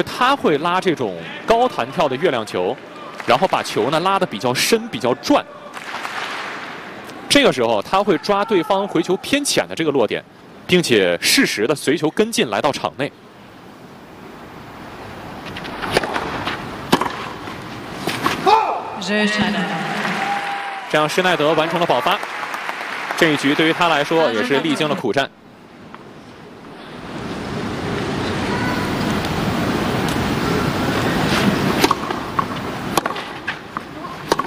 他会拉这种高弹跳的月亮球，然后把球呢拉得比较深、比较转。这个时候他会抓对方回球偏浅的这个落点，并且适时的随球跟进来到场内。这样施耐德完成了保发。这一局对于他来说也是历经了苦战。